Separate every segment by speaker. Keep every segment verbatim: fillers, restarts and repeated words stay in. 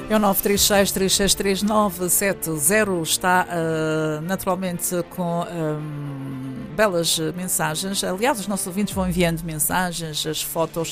Speaker 1: É o nove três seis, três seis três, nove sete zero, está uh, naturalmente com um, belas mensagens. Aliás, os nossos ouvintes vão enviando mensagens, as fotos.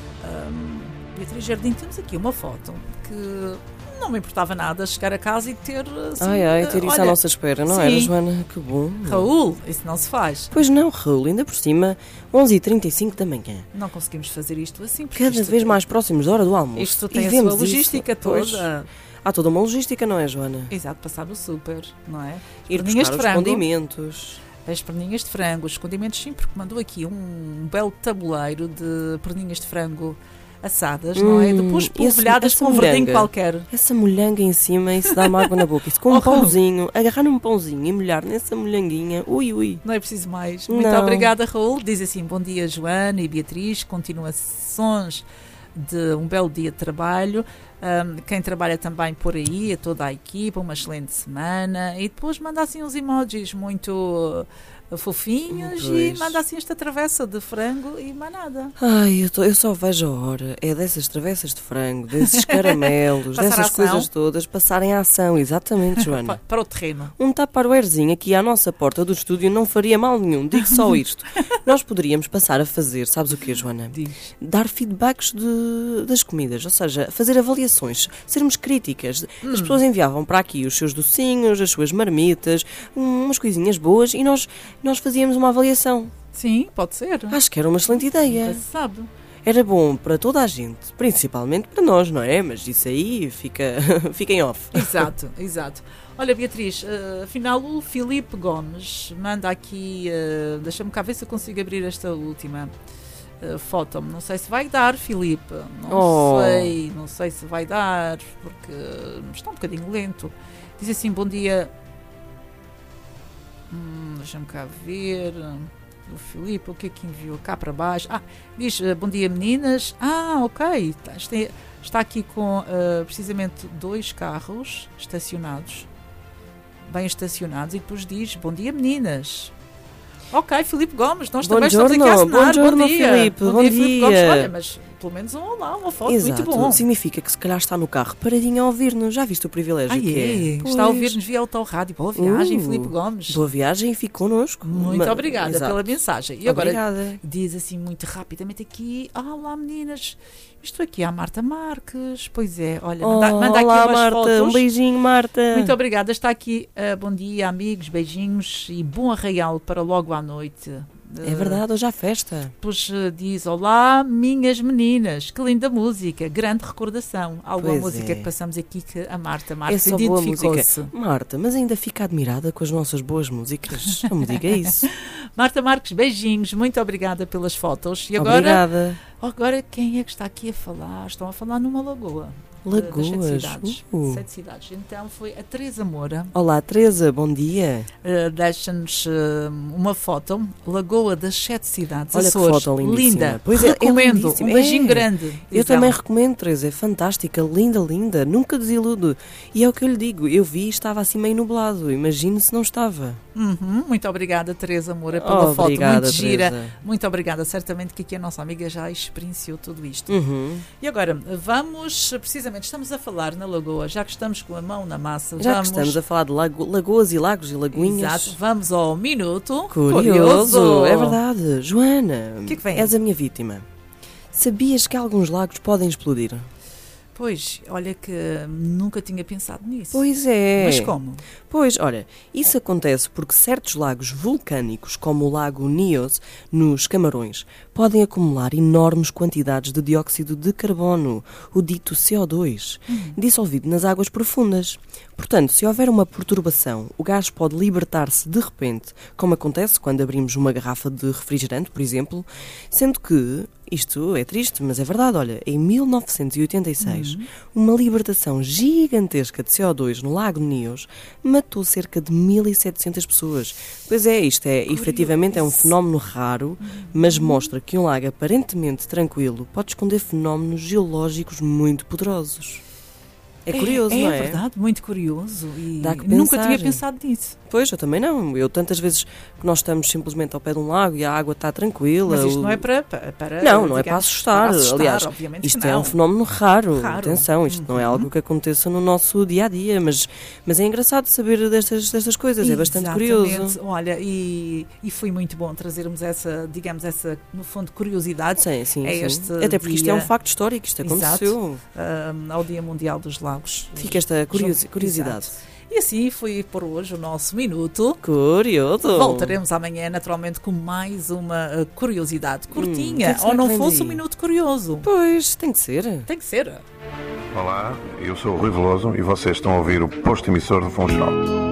Speaker 1: Um, Beatriz Jardim, temos aqui uma foto que não me importava nada chegar a casa e ter assim,
Speaker 2: ai, ai, ter isso
Speaker 1: olha,
Speaker 2: à nossa espera, não
Speaker 1: sim.
Speaker 2: era, Joana? Que bom.
Speaker 1: Raul, isso não se faz.
Speaker 2: Pois não, Raul, ainda por cima, onze e trinta e cinco da manhã.
Speaker 1: Não conseguimos fazer isto assim.
Speaker 2: Cada
Speaker 1: isto,
Speaker 2: vez mais próximos da hora do almoço.
Speaker 1: Isto tem
Speaker 2: e
Speaker 1: a sua
Speaker 2: vemos
Speaker 1: logística
Speaker 2: isso.
Speaker 1: toda.
Speaker 2: Pois, há toda uma logística, não é, Joana?
Speaker 1: Exato, passar no super, não é?
Speaker 2: Ir
Speaker 1: Perninhas
Speaker 2: buscar
Speaker 1: de
Speaker 2: os
Speaker 1: frango.
Speaker 2: condimentos.
Speaker 1: As perninhas de frango, os condimentos sim, porque mandou aqui um belo tabuleiro de perninhas de frango assadas, hum, não é? Depois polvilhadas com um verdinho qualquer.
Speaker 2: Essa molhanga em cima, isso dá-me água na boca. Isso com um oh, pãozinho, agarrar num pãozinho e molhar nessa molhanguinha, ui, ui.
Speaker 1: Não é preciso mais. Muito
Speaker 2: não.
Speaker 1: Obrigada, Raul. Diz assim, bom dia, Joana e Beatriz, continuações de um belo dia de trabalho. Um, quem trabalha também por aí, a toda a equipa, uma excelente semana. E depois manda assim uns emojis muito uh, fofinhos pois. E manda assim esta travessa de frango e mais nada.
Speaker 2: Ai, eu, tô, eu só vejo a hora. É dessas travessas de frango, desses caramelos, dessas coisas todas, passarem à ação. Exatamente, Joana.
Speaker 1: Para o terreno.
Speaker 2: Um tupperwarezinho aqui à nossa porta do estúdio não faria mal nenhum. Digo só isto. Nós poderíamos passar a fazer, sabes o quê, Joana?
Speaker 1: Diz.
Speaker 2: Dar feedbacks de, das comidas, ou seja, fazer avaliações. Sermos críticas. Hum. As pessoas enviavam para aqui os seus docinhos, as suas marmitas, umas coisinhas boas e nós, nós fazíamos uma avaliação.
Speaker 1: Sim, pode ser.
Speaker 2: Acho que era uma excelente ideia.
Speaker 1: Nunca se sabe.
Speaker 2: Era bom para toda a gente, principalmente para nós, não é? Mas isso aí fica, fica em off.
Speaker 1: Exato, exato. Olha, Beatriz, uh, afinal o Filipe Gomes manda aqui, uh, deixa-me cá ver se eu consigo abrir esta última. Uh, foto-me, não sei se vai dar, Filipe, não
Speaker 2: oh.
Speaker 1: sei, não sei se vai dar, porque está um bocadinho lento. Diz assim, bom dia, hum, deixa-me cá ver, o Filipe, o que é que enviou cá para baixo? Ah, diz, uh, bom dia meninas, ah, ok, está, está aqui com uh, precisamente dois carros estacionados, bem estacionados, e depois diz, bom dia meninas. Ok, Filipe Gomes, nós
Speaker 2: bom
Speaker 1: também
Speaker 2: giorno,
Speaker 1: estamos aqui a assinar.
Speaker 2: Bom,
Speaker 1: bom dia,
Speaker 2: Filipe, bom,
Speaker 1: bom dia,
Speaker 2: dia.
Speaker 1: Filipe Gomes. Olha, mas pelo menos um olá, uma foto,
Speaker 2: exato.
Speaker 1: Muito bom.
Speaker 2: Significa que se calhar está no carro paradinho a ouvir-nos. Já viste o privilégio
Speaker 1: ah,
Speaker 2: que
Speaker 1: é?
Speaker 2: é?
Speaker 1: Está a ouvir-nos via autorrádio. Boa viagem, uh, Filipe Gomes.
Speaker 2: Boa viagem e fique connosco.
Speaker 1: Muito
Speaker 2: Mas,
Speaker 1: obrigada exato. Pela mensagem. E agora
Speaker 2: obrigada.
Speaker 1: Diz assim muito rapidamente aqui, ah, olá meninas, isto aqui é a Marta Marques. Pois é, olha,
Speaker 2: oh,
Speaker 1: manda, manda aqui
Speaker 2: olá,
Speaker 1: umas
Speaker 2: Marta,
Speaker 1: fotos.
Speaker 2: Um beijinho, Marta.
Speaker 1: Muito obrigada, está aqui, uh, bom dia amigos, beijinhos e bom arraial para logo à noite.
Speaker 2: É verdade, hoje há festa.
Speaker 1: Pois uh, diz, olá minhas meninas, que linda música, grande recordação. Alguma
Speaker 2: pois
Speaker 1: música
Speaker 2: é.
Speaker 1: que passamos aqui que a Marta Marques
Speaker 2: é
Speaker 1: identificou-se.
Speaker 2: Marta, mas ainda fica admirada com as nossas boas músicas. Não me diga isso.
Speaker 1: Marta Marques, beijinhos, muito obrigada pelas fotos. E agora,
Speaker 2: obrigada.
Speaker 1: Agora quem é que está aqui a falar? Estão a falar numa lagoa.
Speaker 2: Lagoas.
Speaker 1: Das sete cidades.
Speaker 2: Uh.
Speaker 1: Sete cidades. Então foi a Teresa Moura.
Speaker 2: Olá, Teresa, bom dia.
Speaker 1: Uh, Deixa-nos uh, uma foto. Lagoa das Sete Cidades.
Speaker 2: Olha
Speaker 1: Açores.
Speaker 2: que foto lindíssima.
Speaker 1: Linda.
Speaker 2: Pois
Speaker 1: recomendo.
Speaker 2: É, é
Speaker 1: um beijinho
Speaker 2: é.
Speaker 1: grande.
Speaker 2: Eu também ela. recomendo, Teresa. É fantástica, linda, linda. Nunca desiludo. E é o que eu lhe digo. Eu vi e estava assim meio nublado. Imagino se não estava.
Speaker 1: Uhum. Muito obrigada, Teresa Moura, pela
Speaker 2: oh,
Speaker 1: foto.
Speaker 2: Obrigada,
Speaker 1: muito gira.
Speaker 2: Teresa.
Speaker 1: Muito obrigada. Certamente que aqui a nossa amiga já experienciou tudo isto.
Speaker 2: Uhum.
Speaker 1: E agora, vamos, precisamente, estamos a falar na Lagoa, já que estamos com a mão na massa.
Speaker 2: Já
Speaker 1: vamos...
Speaker 2: que estamos a falar de lago, lagoas e lagos e lagoinhas.
Speaker 1: Exato, vamos ao Minuto
Speaker 2: Curioso. Curioso. É verdade. Joana,
Speaker 1: o que é que vem?
Speaker 2: És a minha vítima. Sabias que alguns lagos podem explodir?
Speaker 1: Pois, olha que nunca tinha pensado nisso.
Speaker 2: Pois é.
Speaker 1: Mas como?
Speaker 2: Pois, olha, isso acontece porque certos lagos vulcânicos, como o lago Nios, nos Camarões, podem acumular enormes quantidades de dióxido de carbono, o dito C O dois, hum. dissolvido nas águas profundas. Portanto, se houver uma perturbação, o gás pode libertar-se de repente, como acontece quando abrimos uma garrafa de refrigerante, por exemplo, sendo que, isto é triste, mas é verdade, olha, em mil novecentos e oitenta e seis, uhum. uma libertação gigantesca de C O dois no lago Nios matou cerca de mil e setecentas pessoas. Pois é, isto é, Curioso. efetivamente é um fenómeno raro, uhum. mas mostra que um lago aparentemente tranquilo pode esconder fenómenos geológicos muito poderosos. É curioso,
Speaker 1: é,
Speaker 2: não é?
Speaker 1: É verdade, muito curioso. E
Speaker 2: Dá que
Speaker 1: nunca
Speaker 2: pensar.
Speaker 1: tinha pensado nisso.
Speaker 2: Pois, eu também não. Eu tantas vezes que nós estamos simplesmente ao pé de um lago e a água está tranquila.
Speaker 1: Mas isto
Speaker 2: o...
Speaker 1: não é para... para, para
Speaker 2: não, não
Speaker 1: digamos,
Speaker 2: é para assustar.
Speaker 1: para assustar,
Speaker 2: Aliás,
Speaker 1: obviamente
Speaker 2: isto
Speaker 1: que
Speaker 2: é
Speaker 1: não.
Speaker 2: um fenómeno raro.
Speaker 1: Raro.
Speaker 2: Atenção, isto
Speaker 1: Uhum.
Speaker 2: não é algo que aconteça no nosso dia-a-dia, mas, mas é engraçado saber destas, destas coisas, é bastante
Speaker 1: Exatamente.
Speaker 2: curioso.
Speaker 1: Olha, e, e foi muito bom trazermos essa, digamos, essa, no fundo, curiosidade.
Speaker 2: Sim, sim,
Speaker 1: é
Speaker 2: sim.
Speaker 1: este
Speaker 2: Até porque isto é um
Speaker 1: dia-
Speaker 2: facto histórico, isto aconteceu.
Speaker 1: Exato. Um, ao Dia Mundial dos Lagos.
Speaker 2: Fica esta curiosi- curiosidade.
Speaker 1: Exato. E assim foi por hoje o nosso minuto.
Speaker 2: Curioso.
Speaker 1: Voltaremos amanhã, naturalmente, com mais uma uh, curiosidade curtinha.
Speaker 2: Hum, que é que
Speaker 1: ou não
Speaker 2: vem
Speaker 1: fosse
Speaker 2: daí?
Speaker 1: um minuto curioso.
Speaker 2: Pois, tem que ser.
Speaker 1: Tem que ser.
Speaker 3: Olá, eu sou o Rui Veloso e vocês estão a ouvir o posto emissor do Funchal.